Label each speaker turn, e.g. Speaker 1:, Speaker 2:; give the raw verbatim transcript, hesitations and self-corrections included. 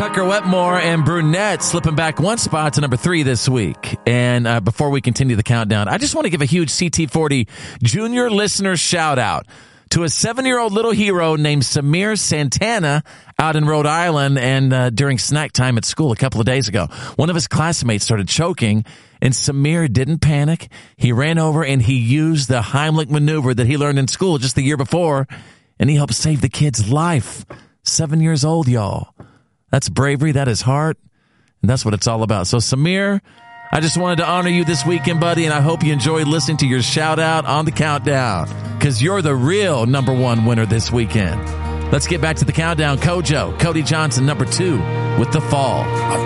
Speaker 1: Tucker Wetmore and Brunette slipping back one spot to number three this week. And uh, before we continue the countdown, I just want to give a huge C T forty junior listener shout out to a seven-year-old little hero named Samir Santana out in Rhode Island. And uh, during snack time at school a couple of days ago, one of his classmates started choking, and Samir didn't panic. He ran over and he used the Heimlich maneuver that he learned in school just the year before, and he helped save the kid's life. Seven years old, y'all. That's bravery, that is heart, and that's what it's all about. So, Samir, I just wanted to honor you this weekend, buddy, and I hope you enjoyed listening to your shout-out on the countdown, because you're the real number one winner this weekend. Let's get back to the countdown. Kojo, Cody Johnson, number two, with The Fall.